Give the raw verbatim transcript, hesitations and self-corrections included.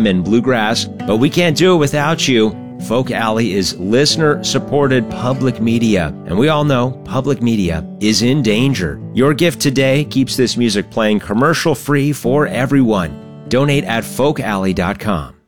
time and bluegrass, but we can't do it without you. Folk Alley is listener-supported public media, and we all know public media is in danger. Your gift today keeps this music playing commercial-free for everyone. Donate at folk alley dot com.